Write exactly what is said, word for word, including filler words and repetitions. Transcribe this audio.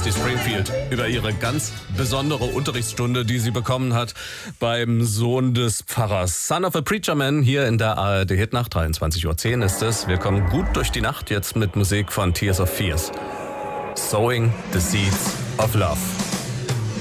Misty Springfield über ihre ganz besondere Unterrichtsstunde, die sie bekommen hat beim Sohn des Pfarrers. Son of a Preacher Man hier in der A R D Hitnacht. dreiundzwanzig Uhr zehn ist es. Wir kommen gut durch die Nacht jetzt mit Musik von Tears of Fears. Sowing the Seeds of Love.